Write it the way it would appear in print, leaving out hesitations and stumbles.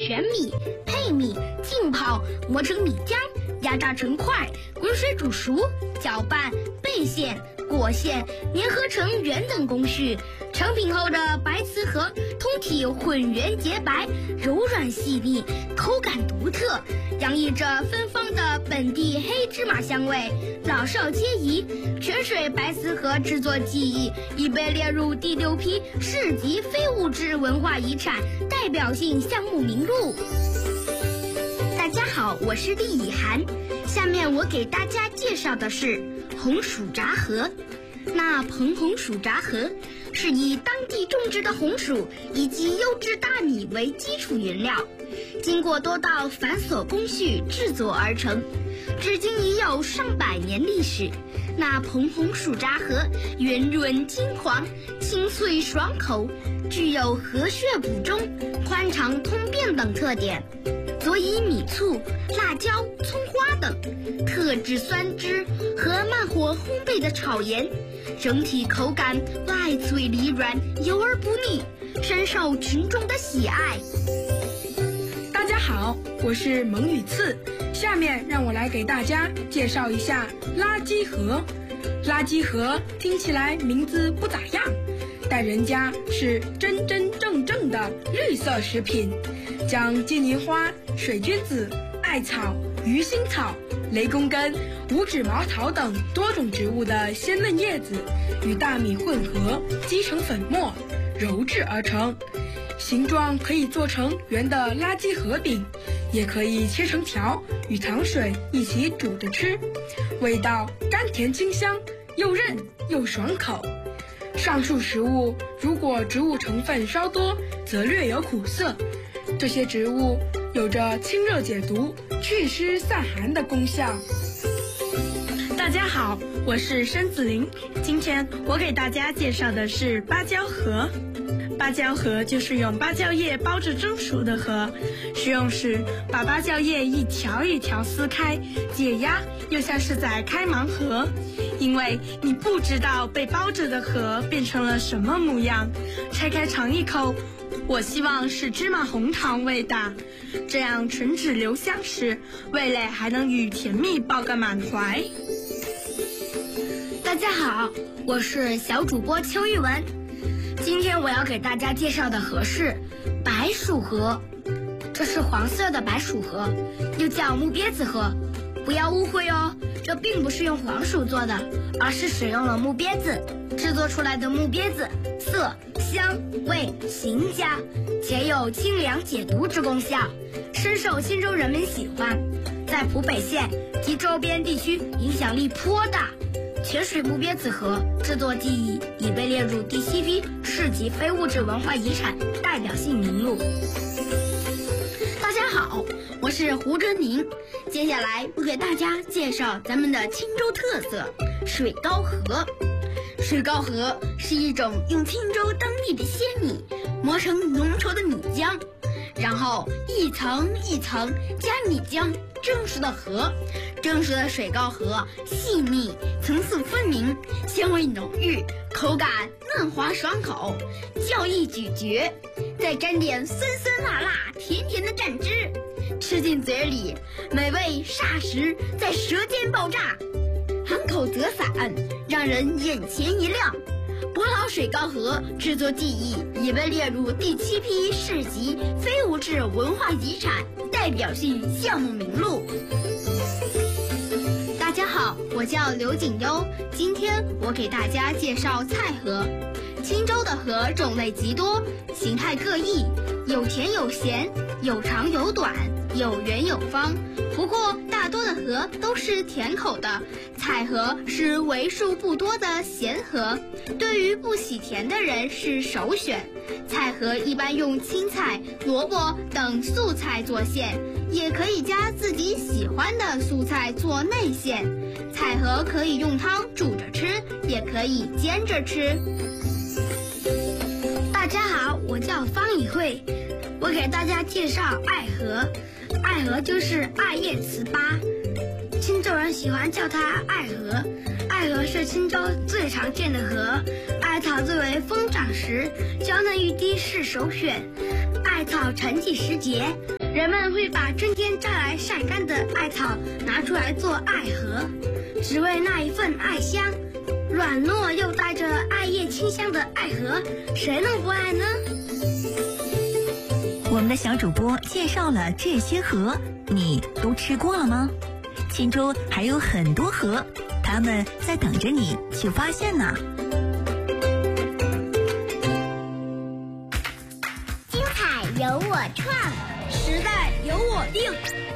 选米、配米、浸泡、磨成米浆、压榨成块、滚水煮熟、搅拌、焙馅、裹馅、粘合成圆等工序。成品后的白瓷盒通体混圆洁白，柔软细腻，口感独特，洋溢着芬芳的本地黑芝麻香味，老少皆宜。泉水白瓷盒制作技艺已被列入第6批市级非物质文化遗产代表性项目名录。大家好，我是厉以涵，下面我给大家介绍的是红薯炸盒。那蓬红薯炸盒是以当地种植的红薯以及优质大米为基础原料，经过多道繁琐工序制作而成，至今已有上百年历史。那蓬红薯炸盒圆润金黄，清脆爽口，具有和血补中、宽肠通便等特点，佐以米醋、辣椒、葱花等，特制酸汁和慢火烘焙的炒盐，整体口感外脆里软，油而不腻，深受群众的喜爱。 大家好，我是蒙语次，下面让我来给大家介绍一下垃圾盒。垃圾盒听起来名字不咋样，但人家是真真正正的绿色食品，将金银花、水菌子、艾草、鱼腥草、雷公根、五指毛草等多种植物的鲜嫩叶子与大米混合，击成粉末，揉制而成。形状可以做成圆的垃圾盒饼，也可以切成条，与糖水一起煮着吃，味道甘甜清香，又韧又爽口。上述食物如果植物成分稍多，则略有苦涩。这些植物有着清热解毒、祛湿散寒的功效。 大家好，我是申子玲，今天我给大家介绍的是芭蕉盒。芭蕉盒就是用芭蕉叶包着蒸熟的盒，使用时把芭蕉叶一条一条撕开，解压又像是在开盲盒，因为你不知道被包着的盒变成了什么模样。拆开尝一口，我希望是芝麻红糖味的，这样唇齿留香时，味蕾还能与甜蜜抱个满怀。 大家好，我是小主播邱玉文，今天我要给大家介绍的盒是白薯盒。这是黄色的白薯盒，又叫木鳖子盒，不要误会哦，这并不是用黄薯做的，而是使用了木鳖子。制作出来的木鳖子色、香、味、形佳，且有清凉解毒之功效，深受钦州人民喜欢，在浦北县及周边地区影响力颇大。泉水木鳖子盒制作技艺已被列入第7批市级非物质文化遗产代表性名录。大家好，我是胡真宁，接下来我给大家介绍咱们的钦州特色水糕盒。水糕盒是一种用钦州当地的鲜米磨成浓稠的米浆，然后一层一层加米浆蒸熟的盒。蒸熟的水糕盒细腻，层次分明，鲜味浓郁，口感嫩滑爽口，较易咀嚼，再沾点酸酸辣辣甜甜的蘸汁，吃进嘴里，美味霎时在舌尖爆炸，含口则散，让人眼前一亮。博老水糕盒制作技艺已被列入第7批市级非物质文化遗产代表性项目名录。大家好，我叫刘景优，今天我给大家介绍菜盒。钦州的盒种类极多，形态各异，有甜有咸，有长有短，有圆有方，不过大多的盒都是甜口的。菜盒是为数不多的咸盒，对于不喜甜的人是首选。菜盒一般用青菜、萝卜等素菜做馅，也可以加自己喜欢的蔬菜做内馅。菜盒可以用汤煮着吃，也可以煎着吃。大家好，我叫方以慧，我给大家介绍艾盒。艾盒就是艾叶糍粑，钦州人喜欢叫它艾盒。艾盒是钦州最常见的盒，艾草最为疯长时，娇嫩欲滴是首选。艾草产季时节， 人们会把春天摘来晒干的艾草拿出来做艾盒，只为那一份艾香。软糯又带着艾叶清香的艾盒，谁能不爱呢？ 我们的小主播介绍了这些盒，你都吃过了吗？青州还有很多盒，他们在等着你去发现呢。 精彩由我创， 时代由我定。